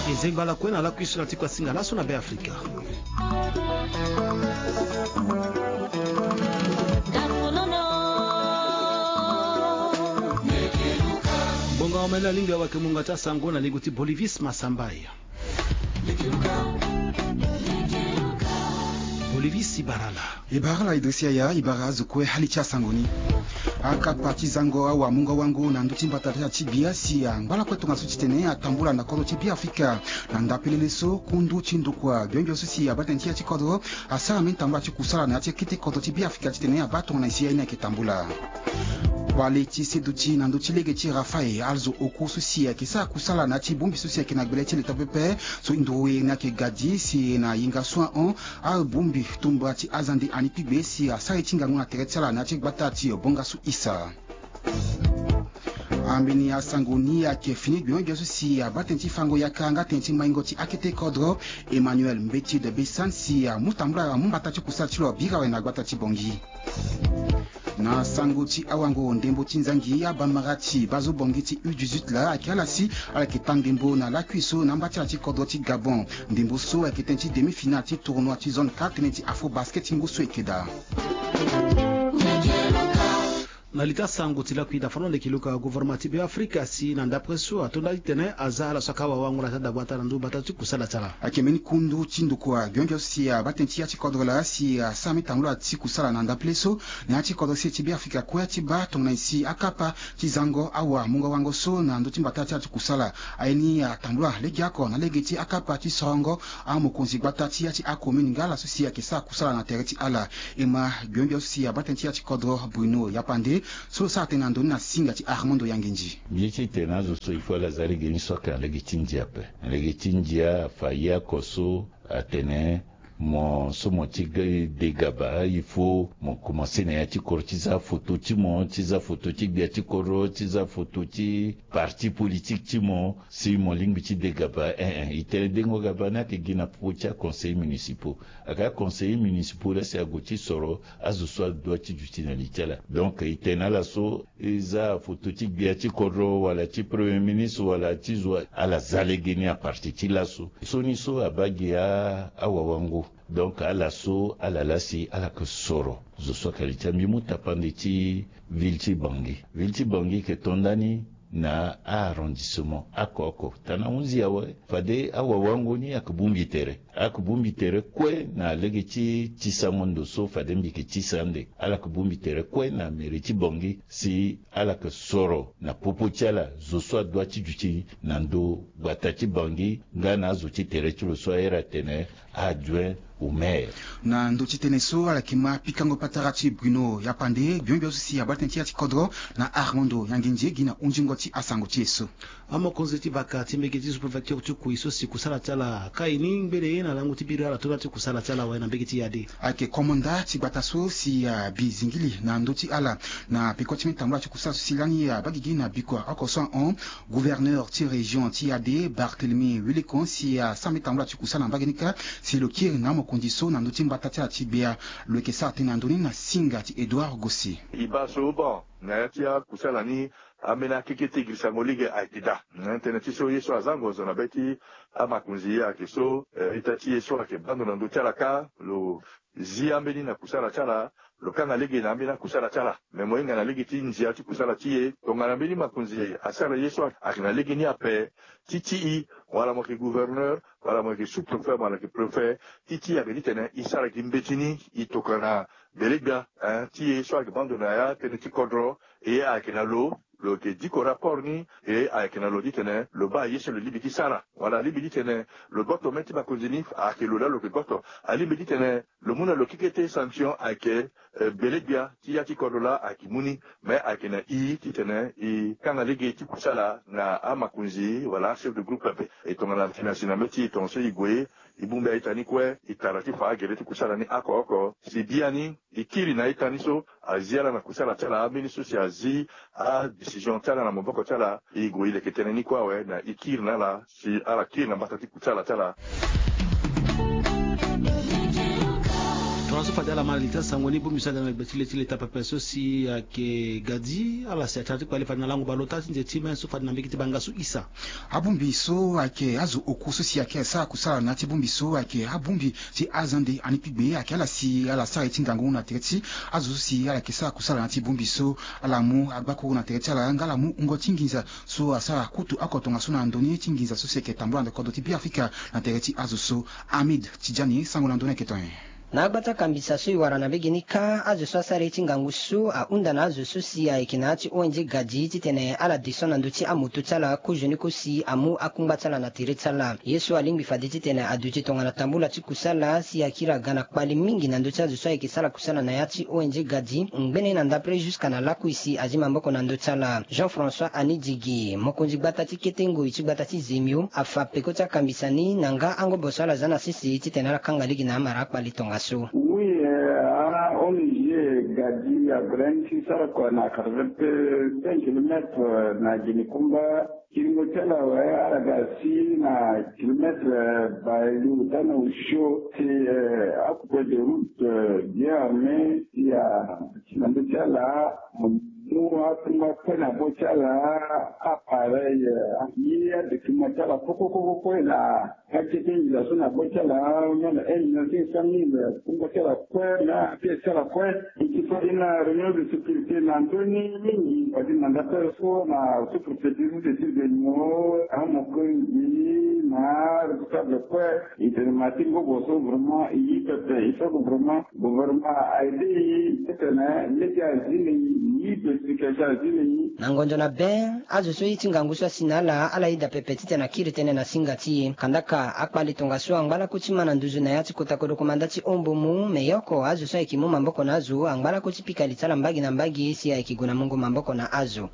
Ezembala kwena la kuisura tikwa singa laso na be Afrika. Bonga omela linga wake munga cha sango na liguti Bolivis Masambaya. Bolivis Ibarala idosia ya Ibara zukwe halicha sangoni. Aka pati zango awa munga wangu na nduti mbatata chibia siya mbala kwetu nga suchitene atambula na kodo chibia Afrika na ndapeleleso kundu chindukwa gyongyo susi ya batenchi ya chikodo asala mentambula chikusala na chikiti kodo chibia Afrika chitene ya bato na isia ina kitambula wale chiseduchi na nduchi lege chi Rafael alzo oku susi ya kisa kusala na chibumbi susi ya kinagbele chile tapepe so indowe na ke gadi si na yinga soin on al bumbi tumba chi azandi anipigbe si asala chinga nguna teretsala na chikbata chi bonga su isa ambini ya sangoni ya kefini gyongyo susi ya batenti fango ya kanga tenti maingoti akete kodro Emmanuel Mbeti de Besansi ya mutambula mumbata chikusala chilo biga wena gbata chibongi na sanguti awango ndembo tinzangi ya bamarati bazo bongiti U18 la akalasi ala kitandembo na la kuiso na mbati la chikodo ti Gabon ndembo so akitenti demi-finale ti tournoi ti zone 4 neti Afro Basket nguso ekeda nalita sangu tila kuida fano le kiluka gouvernement be Afrika si na ndapreso atonda tene azala sakawa wangu la tada bata ndu batatu kusala tala akemeni kundu chindu kwa gyongyo si batenti ya chikodro la si sami tangula ti kusala na ndapreso na chikodro si ti be Afrika kwa ti ba tongna isi akapa ti zango awa munga wango so na ndu timbata ti kusala aini tangula legi ako na legi ti akapa ti songo amu konzi bata ti ya ti akomeni ngala so si akisa kusala na tereti ala ema gyongyo si batenti ya chikodro Bruno Yapande so sa tenando na singa ti Armando Yangenji bichi tenazo so ifo la zari geni soka legitinjia pe legitinjia faya koso atene mo somo tigre de gaba il faut mo commencer na ti kortiza photo ti mo tiza photo ti bia ti koro tiza photo ti parti politique ti mo si mo lingbi ti de gaba itele dengo gaba na ke gina pocha conseil municipal aka conseil municipal la se agoti soro azu so do ti justi na litela donc itena la so iza photo ti bia ti koro wala ti premier ministre wala ti zo ala zale geni a parti ti la so ni so abagi awa wangu donc ala so ala lasi ala ke soro zo so kalita mi mutapande ti vilti bangi ke tondani na arrondissement akoko tana unzi awe fade awa wangu ni akubumbi tere kwe na legeti tisamondo so fade mbike tisande ala kubumbi tere kwe na meriti bongi si ala ke soro na popo chala zo so doati juti nando batati bangi ngana zo ti tere chulo so era tene adjoint au maire na ndo chiteneso ala kima pikango patarati Bruno Yapande byombe susi ya batenti ya kodro na Armando Yangenji gina unjingo ti asango tieso amo konzeti bakati megeti superviseur tu kuiso si kusala tala kaini mbele na langu tibira la tola tu kusala tala wa na begeti yade ake komanda ti bataso si bizingili na ndo ti ala na pikoti mitambla tu kusala silani ya bagigi na bikwa akosan on gouverneur ti région ti yade Barthélemy Wilikon si sami tambla tu kusala bagenika si le kir na mo kondiso na ndo ti mbatatia ti bia le kesa tenandoni na singa ti Edouard Gossi ibaso bon na tia kusala ni amena kikiti grisamolige aitida internet so yeso azango zona beti amakunzi ya keso itati yeso ake bando na ndo tiala ka lo ziambeni na kusala chala lokanga lege na ambina kusala chala memoinga na lege ti nzia ti kusala tie tongana mbeni makunzi asala yeso akina lege ni ape titi wala mo ke gouverneur wala mo ke sous-préfet wala ke préfet titi ya benitene isala ki mbetini itokana belega ti yeso ake bando na ya tene ti kodro e akina lo ke diko rapport ni e akina lo ditene lo ba yeso le libiti sara wala libiti tene lo goto meti makunzini ake lo la lo ke goto ali meditene lo muna lo kikete sanction ake belega ti ya ti kodro la ake muni me akina i titene i kanga lege ti kusala na amakunzi wala chef de groupe et tongana financina meti tonso igwe ibumbe itani kwe itarati fa gereti kusala ni ako si biani ikiri na itani so aziala na kusala tala amini so si azi a decision tala na moboko tala igwe ile ketene ni kwa we na ikiri na la si ala kiri na batati kusala tala so fadi ala malita sangoni bu misada na betile tile tapapeso si ke gadi ala se atati kwa lefa na langu balota nje tima so fadi na mbiki bangasu isa abumbi so ake azu okuso si ake sa kusala na tibumbi so ake abumbi si azande anipigbe ake ala si ala sa etingangu na tereti azu si ala ke sa kusala na tibumbi so ala mu agbako na tereti ala ngala mu ngo tinginza so asala kutu akotonga so na andoni tinginza so seke tambula ndeko doti bi Afrika na tereti azu so Amid Tijani sango na ndone keton na agbata kambisa so iwara na beginika azu so asare tingangu so aunda na azu so si ya ikinati onje gaji titene ala disona nduti amutu tsala ko jeni ko si amu akungba tsala na tire tsala yesu alingbi fadi titene aduti tonga na tambula tsikusala si akira gana kwali mingi na nduti azu so ikisala kusala na yati onje gaji ngbene na ndapre jusqu'à na laku isi azima mboko na ndutsala Jean-François Anidigi mokonzi gbata tiketengo ichigbata tizemio afa pekota kambisani nanga ango bosala zana sisi titene ala kanga ligi na amara kwali tonga. Oui, ONG Gadi à Brenki Sarako na 85 km na Ginikumba kilomita wa Aragasi na kilomètre Baïlou dans le show c'est à côté de route bien armée il y a kilomita là moi tuna bochala appareil hier de kimatala poko na hakiki za suna bochala nyana na 500,000 bochala kwa na pesa kwa ikifanya reunion de sécurité na ndoni mingi kwa dina ndata so na sous-préfecture de Tilbenyo amokongi na responsable kwa idematingo boso vraiment il faut vraiment gouvernement aider tena les nangonjo na ben azu so itingangu so sinala ala ida pepetite na kiri tene na singati kandaka akpali tonga so angbala kuchima na nduzu na yati kutakodo komandati ombomu meyoko azu so ikimu mamboko na azu angbala kuchipika litala mbagi na mbagi isi ya ikiguna mungu mamboko na azu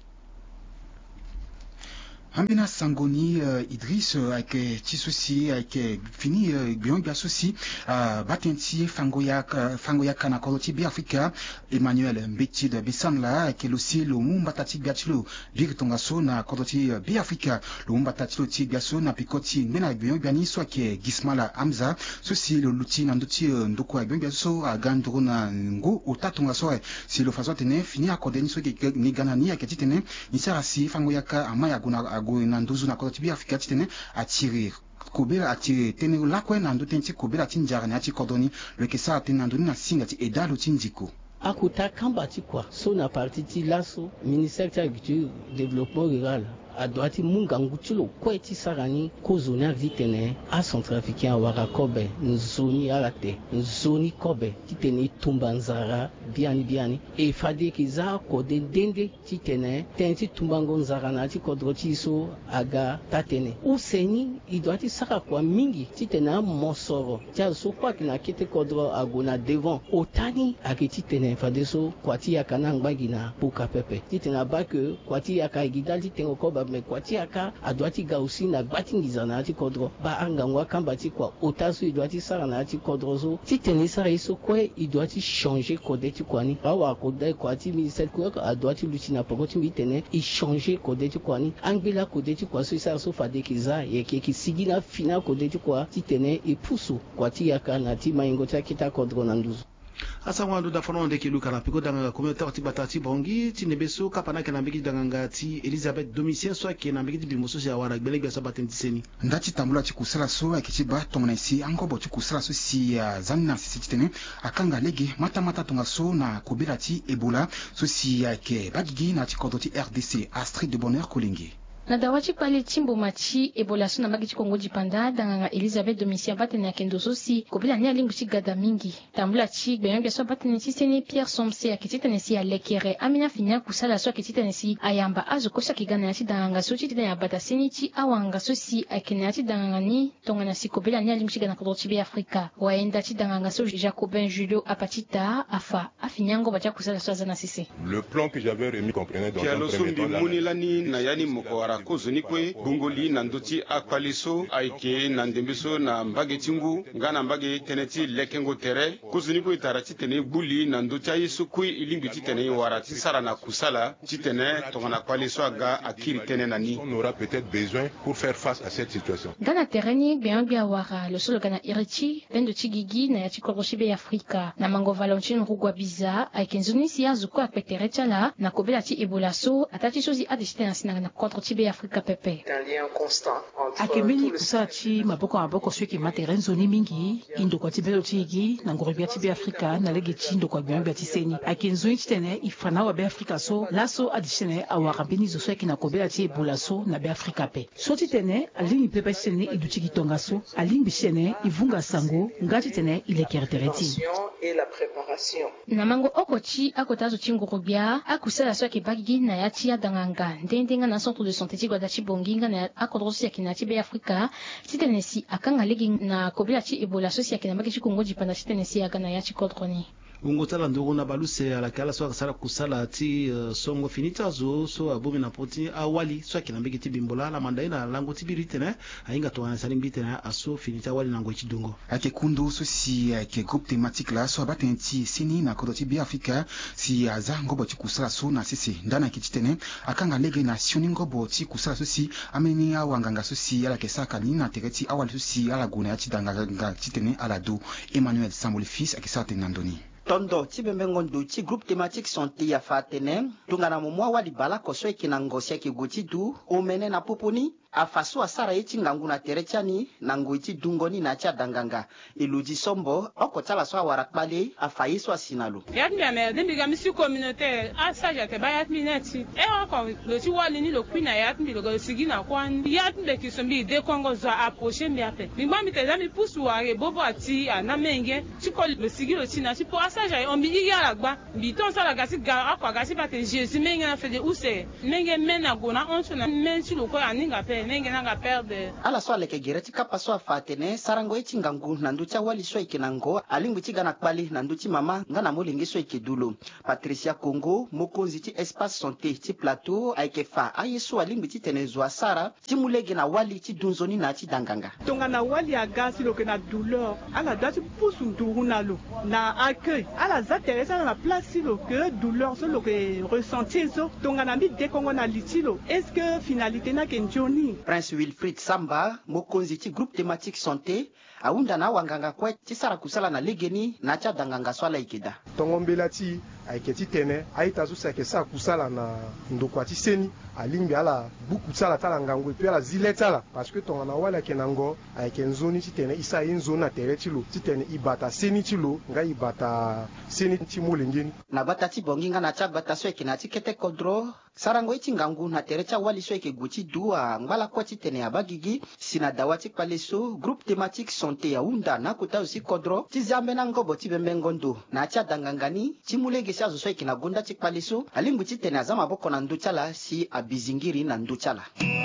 Ambina Sangoni Idriss avec Tisusi avec fini Biongba Susi Batenti Fangoya Kana Koloti Bi Afrika Emmanuel Mbeti de Bisanla avec aussi le Mumbatati Biatilo Birtongaso na Koloti Bi Afrika le Mumbatati Loti Biaso na Pikoti Mena Biongba ni soit que Gismala Hamza Susi le Luti Nanduti Ndoko Biongba so à Gandro na Ngo Otatongaso si le façon tene fini accordé ni so que ni Ganani avec titene ni sarasi Fangoya ka amaya guna na nduzu na kota tibi Afrika titene atiri kobela atiri tene lakwe na ndu tenti kobela tinjara na ati kodoni lekesa atene na ndu na singa ti edalu tinjiko akuta kambati kwa so na parti ti laso ministère de l'agriculture développement rural adwati munga nguchulo kweti sarani ko zoni vitene a centrafricain waka kobe nzoni alate nzoni kobe titene tumbanzara biani e fade kiza ko dende titene tenti tumbango nzara na ti kodroti so aga tatene useni idwati saka kwa mingi titene mosoro tia so kwa kina kete kodro agona devant otani akititene fade so kwati yakana ngbagina puka pepe titene ba que kwati yakagida titene koba me kwati aka adwati gausi na batingiza na ati kodro ba angangwa kambati kwa otasu idwati sara na ati kodro so titene sara iso kwe idwati changer kode ti kwani bawa kode kwati ministère kwa adwati lutina pokoti mitene i changer kode ti kwani angela kode ti kwa so isa so fade kiza yeke kisigina fina kode ti kwa titene i pusu kwati aka na ti maingo ta kita kodro na nduzu asa wandu da fono ndeke luka na piko danga communauté ti batati bongi ti nebeso kapana ke na mbiki danga ti Elizabeth Domitien so ke na mbiki bimoso ya wara gbele gbe so batenti seni ndati tambula ti kusala so akiti ba tongna si angobo ti kusala so si zanna si titene akanga lege mata tonga so na kobela ti Ebola so si ke bagigi na ti kodoti RDC Astrid de Bonheur Kolingi na dawachi pale chimbo machi Ebola so na magiti Kongo jipanda danga Elizabeth Domitien batene ya kendo sosi kobila ni alingu chi gada mingi tambula chi beyonge so batene chi sene Pierre Somse akititene si alekere amina finya kusala so akititene si ayamba azo kosa kigana ya chi danga so chi titene ya bata seni chi awanga so si akene ya chi danga ni tongana si kobila ni alingu chi gana kodoti bi Afrika waenda chi danga so Jacobin Julio apatita afa afinyango bacha kusala so azana sisi le plan que j'avais remis comprenait donc un premier temps na yani moko ya kozonikwe bungoli na ndoti akwaliso aike na ndembeso na mbage tingu ngana mbage teneti lekengo tere kozonikwe tarati tene buli na ndoti ayiso kui ilimbi titene warati sara na kusala titene tongana kwaliso aga akiri tene nani. On aura peut-être besoin pour faire face à cette situation. Gana tereni biangbia wara le solo gana irichi pendo chigigi na yati koroshibe Afrika na mango Valentine Rugwa Biza aikenzuni siya zuko apeterecha la na kobela ti ebolaso atati sozi adishite na sinanga contre tibe Afrika pepe. Akemeli kusati maboko sweki materenzo ni mingi indo kwa tibelo chigi na ngorobia tibe Afrika na lege chindo kwa biangbia tiseni aikenzuni titene ifana wa be Afrika so laso adishite awarambini zo sweki na kobela ti ebolaso na be Afrika pe so titene alingi pepe titene iduchiki tongaso alingi titene ivunga sango ngati tene ile kertereti et la préparation. Namango okochi akotazo chingurubia akusala swaki bagigi na yati ya danganga ndendenga na centre de santé tigwada chibonginga na akodrosi ya kinati be Afrika titenesi akanga legi na kobila chi ebola sosi ya kinamaki chikongo jipanda titenesi ya kana yati kodroni. Ungotala ndogo na baluse alakala so akasala kusala ti songo finita zo so abomi na poti awali so kinambeki ti bimbola la mandaina lango ti biritene ainga to anasali mbitene aso finita wali nango chidongo ake kundu so si ake groupe thématique la so abatenti sini na kodoti bi Afrika si aza ngobo ti kusala so na sisi ndana kititene akanga lege na sioni ngobo ti kusala so si ameni awanganga so si ala kesaka ni na tereti awali so si ala gona ti danga titene ala do Emmanuel Samboli fils akisa tenandoni tondo tibembengondo ti groupe thématique santé ya fatene tungana momwa wali bala koso ekina ngosi yake goti du omene na poponi afaso asara eti ngangu na terechani na ngoiti dungoni na cha danganga iludi sombo okotala so warakbale afaiso asinalo yatmia me dembiga misi communautaire asaja te bayat mineti encore le ti wali ni le kwina yatmi le sigina kwan yatmbe ki sombi de kongo zo approcher mi ape mi mami te zami pusu ware bobo ati anamenge ti ko le sigilo ti na ti po asaja on bi yala gba bi ton sala gasi ga akwa gasi bate jésus menga na fede use menge mena gona onso na mensi lo ko aninga pe ala so aleke gereti kapa so afatene sarango eti ngangu na nducha wali so ikinango alingwi ti gana kpali na nduchi mama ngana molingi so ikidulo Patricia Congo mokonzi ti espace santé ti plateau aikefa ayeso alingwi ti tenezwa sara ti mulege na wali ti dunzoni na ti danganga tonga na wali agasi lo ke na douleur ala dati pusu nduruna lo na accueil ala za teresa na place lo ke douleur so lo ke ressenti so tonga na bi dekongo na litilo est-ce que finalité na ke njoni Prince Wilfried Samba mokonzi ti groupe thématique santé aunda na wanganga kwa ti sara kusala na legeni na cha danganga swala ikida tongombela ti aiketi tene aita so sa ke sa kusala na ndokwa ti seni alimbi ala buku tsala tala ngango pe ala zile tala parce que tonga na wala kenango aike nzoni ti tene isa inzona tere ti lo ti tene ibata seni ti lo nga ibata seni ti molengeni na bata ti bonginga na cha bata so ekina ti kete kodro sarango iti ngangu na tere cha wali so eke guti dua ngala kwa ti tene abagigi sina dawati paleso groupe thématique santé ya unda na kuta usi kodro ti zambe na ngobo ti bembengondo na cha dangangani ti mulege sa zo so ekina gunda ti paleso alimbu ti tene azama boko na nduchala si bizingiri na nduchala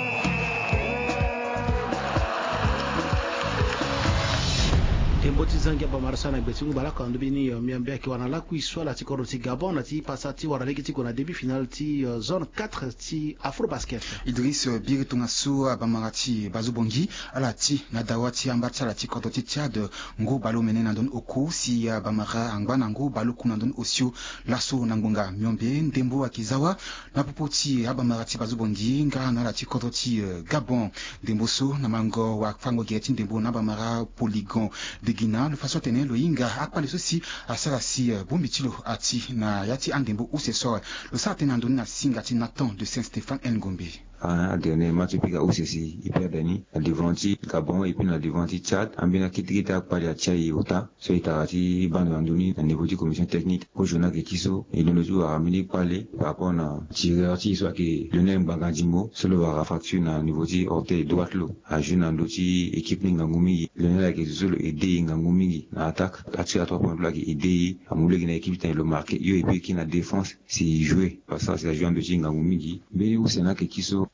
tembo ti zangia ba marasana betingu balaka ndubini miambia ki wana la ku iswala ti koro ti Gabon na ti pasati wara legi ti kona début final ti zone 4 ti Afro Basket Idriss Biri tungasu bamarati bazubongi ala ti na dawati ambatsala ti koto ti Tchad ngo balo menena don oku si bamara angba ngo balo kuna don osio laso nangonga miombe ndembo akizawa na popoti abamarati bazubongi nga na la ti koto ti Gabon ndembo so na mango wa fango geti ndembo na bamara polygon Gina le façon tenir le inga akwa le sosi asala si bombitilo ati na yati andembo ou se so le sa tenando na singati Nathan de Saint-Stéphane Ngombe a dernier match puis aussi hyper dani la devanti Gabon et puis la devanti Tchad ambina kitikita pali ya chai ota so itarati bando andoni na niveau de commission technique pour journal kiso et le jour a amené parler par rapport na tireur ti soit que Lionel Mbangandimo solo va fracture na niveau de orteil droite lo a jeune andoti équipe ngangumi Lionel qui solo aider ngangumi na attaque atira à 3 points là qui aider a moulé na équipe tan le marqué yo et puis qui na défense si jouer parce que c'est joueur de ngangumi mais où c'est na kiso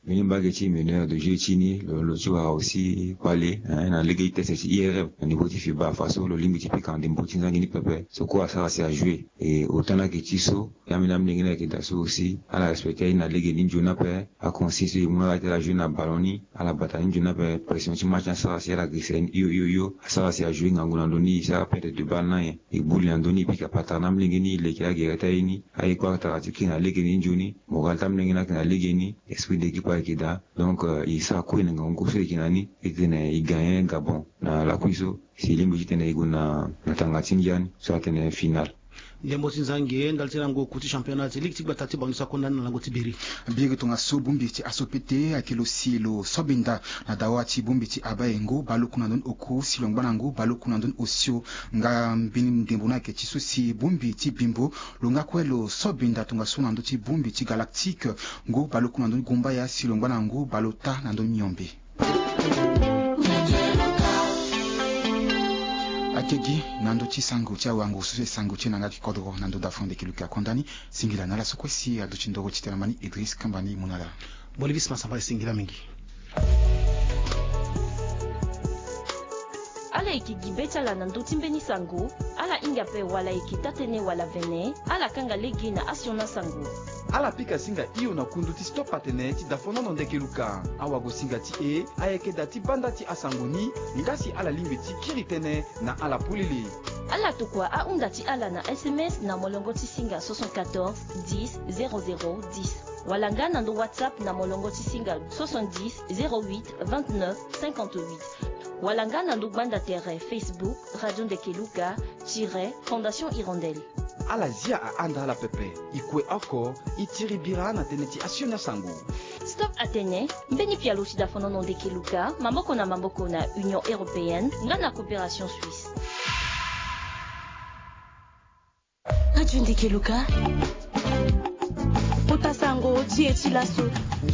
Venu bageti meneur de jeu chini, le joueur aussi parlé, dans l'équipe test IRM, au niveau du FIBA, face au limite typique en démbotin sanguini pepe. Ce quoi ça c'est à jouer. Et autant là que Tiso, yamina mnengina qui dasso aussi, à la respecter na ligue ninjuna pe, à consister mona la jouer na balloni, à la bataille ninjuna pe, pression ci match ça c'est la grisene yo, ça c'est à jouer nganguna ndoni, ça perdre de balle na et boule ndoni puis kapata mlingini le kia gereta ini, ay kwa taratiki na ligue ninjuni, moral tam mlingina na ligue ni, esprit d'équipe kida. Donc il sa ko nga ngoso kinani, et il gagne Gabon na la kuiso, si limbi tene iguna na tangatingian, ça tene final. Ndembo sinzange ndaltira ngo kuti championnat league tibatati bangisa kondana lango tibiri bigi tunga sobumbiti asopete akilo silo sobinda na dawati bumbiti abayengo balukuna don oku silongba ngo balukuna don osio nga mbini ndembo na ke tisusi bumbiti bimbo longa kwelo sobinda tunga suna ndo ti bumbiti galactique ngo balukuna don gumba ya silongba ngo balota na ndo nyombe akegi nando chisango cha wangu suse sango chena ngati kodro nando dafonde kiluka kondani singila nala sokwesi adu chindogo chiteramani Idris Kambani munala bolivis masamba singila mingi ala ikigibeta la nando timbeni sango ala ingape wala ikitatene wala vene ala kanga legi na asiona sango ala pika singa iyo na kundu ti stop patene ti dafona no ndeke luka awago singa ti ayeke da ti banda ti asangoni ngasi ala limbe ti kiri tene na ala pulili ala tokua aunda ti ala na SMS na molongo ti singa 74 10 00 10 wala nga na ndo WhatsApp na molongo ti singa 70 08 29 58 wala nga na ndo banda tere Facebook Radio Ndeke Luka Fondation Hirondelle ala zia a anda ala pepe ikue ako itiri bira na tene ti asiona sango Stop Atene mbeni pialo ti dafono no Ndeke Luka mamboko na Union Européenne nga na coopération suisse Radio Ndeke Luka Otasango ti laso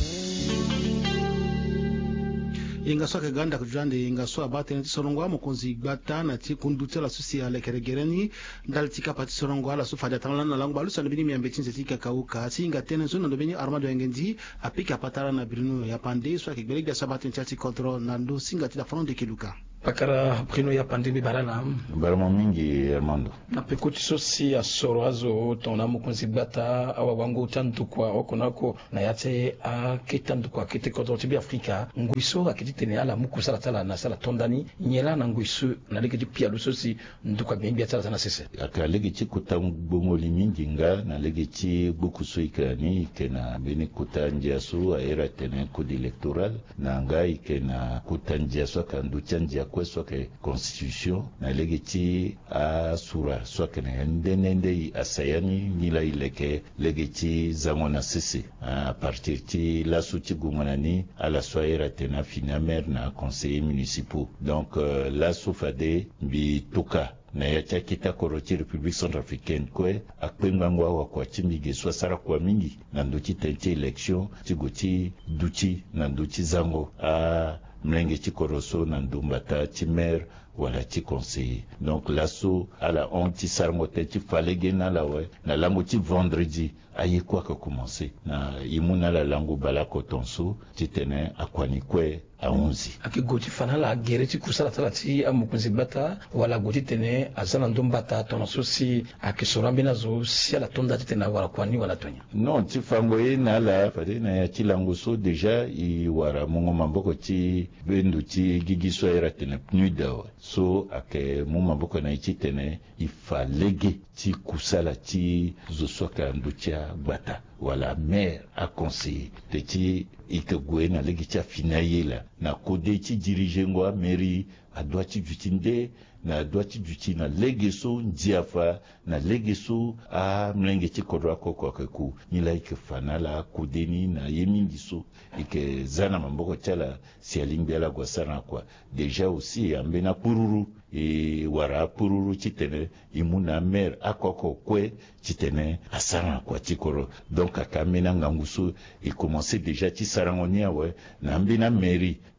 inga soke ganda kujande inga so abate nti sorongwa mukonzi gbata na ti kundutela susi ale keregereni ndaltika pati sorongwa la sufa da tamala na langu balusa no bini miambe tinse tika kauka ti inga tene so no bini armado yengendi apika patara na Bruno ya pande so akigbelega sabate nti control na ndo singa ti da fondo kiluka pakara Bruno ya pandemi barala barama mingi Armando na pekuti sosi ya soroazo tona mukonzi gbata awa wangu tantu kwa okonako na yate a ketandu kwa kete kodro tibi Afrika nguiso akiti tene ala mukusala tala na sala tondani nyela na nguiso na lege pia lusosi nduka bimbi atala sana sese aka lege ci kutangbongo limingi nga na lege ci bukuso ikani kena beni kutanjia su aera tene kodi electoral na ngai kena kutanjia su kandu chanjia kweso ke constitution na lege ci a sura so kena ndenende asayani nila ileke lege ci zamona sese a partir ti la suti gumanani ala soira tena finamer na conseiller municipaux donc la soufade bi tuka na yacha kita koroti République centrafricaine kwe akpengangwa wa kwa chimige swasara kwa mingi na ndochi tente election tigoti duchi na ndochi zango a mlenge chikoroso na ndumbata chimer wala ti conseiller donc l'asso à la honte sarmote ti falege na la we na lango ti vendredi aye quoi que commencer na imuna la lango bala kotonso ti tene akwani kwe a 11 aki goti fanala gere ti kusala tala ti amukunzi bata wala goti tene azana ndombata tono sosi akisorambi nazo si ala tonda ti tene wala kwani wala tonya non ti fango ye na la fade na ya ti lango so déjà i wara mongo mamboko ti bendu ti gigiso era tene pnuda so ake mu mamboko na ti tene ifa lege ti kusala ti zo soka ndutia gbata wala maire a conseillé te ti ike gwe na legi tia finaye la na kode ti dirige ngwa mairie a doit ti jutinde na doit ti juti na legeso ndiafa na legeso a mlenge ti kodra koko keku ni la ike fanala kodeni na yemingi so ike zana mamboko tala si alingbela gwasana kwa déjà aussi ambena pururu e wara pururu chitene imuna mer akoko kwe chitene asara kwa chikoro donc akamena ngangusu e commencer déjà ti sarangonia we na mbina mairie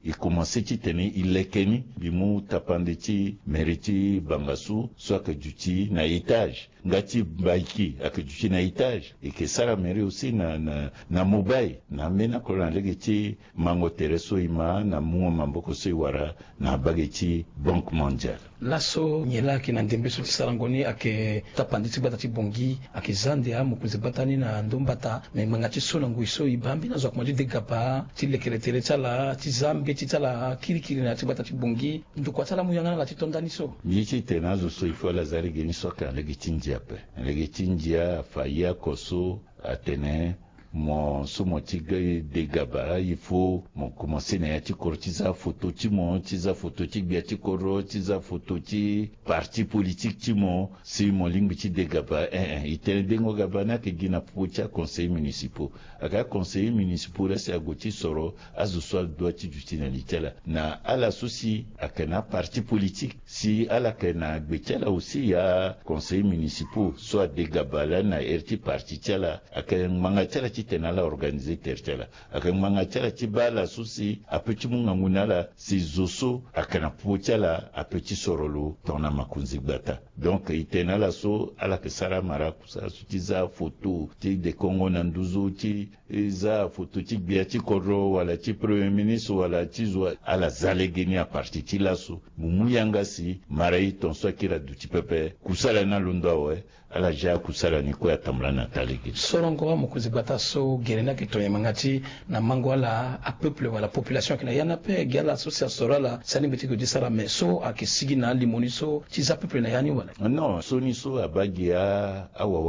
il commençait ci tene ilekeni bimu tapande ci meriti bangasu soit que duti na étage ngati baiki ak duti na étage et que sara meri aussi na mobile na mena ko na legeti mango tereso ima na mu mamboko so wara na bageti banque mondiale laso nyela kina ndembe so tisarangoni ake tapande ci batati bongi ake zande amu kuzibatani na ndombata me mangati so na nguiso ibambi na zo kwa de gaba tilekeretere tala tizambe titala kirikiri na tibata tibongi ndukwa tala muyangana la titondani so yichi tenazo so ifo la zari geni so ka legitinjia pe legitinjia faya koso atene mo sumo tigay de gaba il faut mon commencer na yati kortiza photo ti mo tiza photo ti bia ti koro tiza photo ti parti politique ti mo si mo lingbi ti de gaba itel dengo gaba na ke gina pocha conseil municipal aka conseil municipal reste agoti soro azu sol doit ti jutina litela na ala souci akana parti politique si ala kana gbetela aussi ya conseil municipal soit de gaba la na erti parti tela aka manga tela tena la organiser tertela akamanga tela tibala susi apeti munga ngunala si zoso akana pochela apeti sorolo tona makunzi bata donc itena la so ala kesara mara kusa sutiza photo ti de Congo na nduzo ti za photo ti bia ti koro wala ti premier ministre wala ti zo ala zalegeni a parti ti laso mumuyanga si mara itonso kila duti pepe kusala na lundawe ala ja kusala ni kwa tamla na talegi sorongo mukuzi bata so gerena kitoye mangati na mango ala a peuple wala population kina yana pe gala association la sani betiko disara meso akisigi na limoni so tiza peuple na yani wala non so ni so abagi awa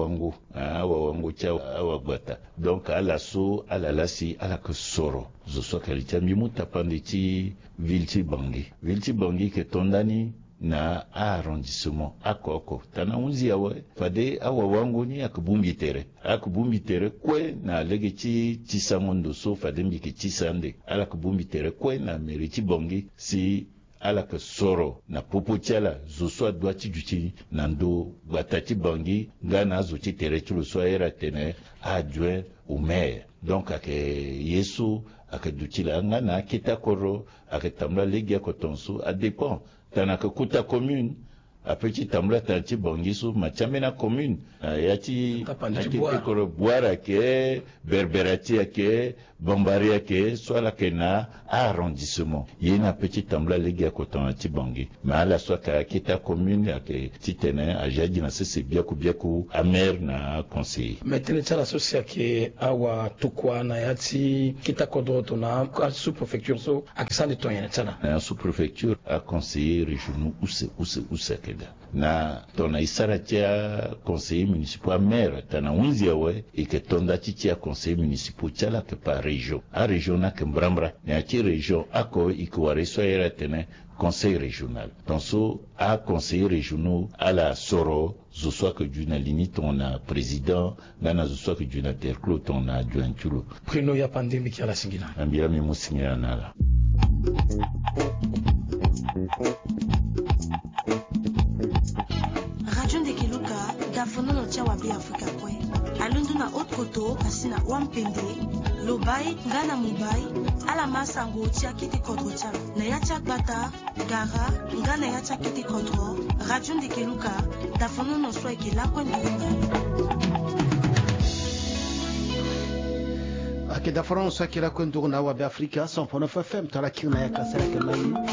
wangu cha awa bata donc ala so ala lasi ala ke soro zo so kalita mi mutapande ti vilti bangi ke tondani na arrondissement akoko tana unzi yawe fade awa wangu ni akubumbi tere kwe na legeti tisangondo so fade mbiki tisande ala kubumbi tere kwe na meriti bongi si ala ke soro na popotiala zo so adwati juti nando batati bangi ngana zo ti tere chulo so era tene adjoint au maire donc ake yesu ake dutila ngana kita koro ake tamla legia kotonso a dépend tanaka kuta commune a petit tamla tanti bongiso machamena commune yati koro boara ke berberati ke bambaria ke soit ke na arrondissement yena petit tamla legi a koton ti bongi ma la soit ka kita commune ke titene a jadi na sese biaku amer na conseiller metele tala sosia ke awa tukwa na yati kita kodroto na sous préfecture so akisande to yena tala na sous préfecture a conseiller régionaux use keda na tona isara tia conseiller municipal maire tana unzi yawe ike tonda tia conseiller municipal tala ke pa région a région na ke mbrambra na ti région ako ikware so era tene conseil régional donc so a conseiller régionaux à la soro zo soit que d'une limite on a président ngana zo soit que d'une terclo on a adjoint chulo prino ya pandemic ya la singina ambira mi musingira nala Radio Ndekeluka dafono no tia wabe Afrika kwe alundu na haute koto asina wampende lobai ngana mubai ala masango tia kiti kodro tia na yacha bata gara ngana yacha kiti kodro Radio Ndekeluka dafono no swa ikela kwendu akida France akila kwendu na wabe Afrika 100.9 FM tala kina ya kasera kemai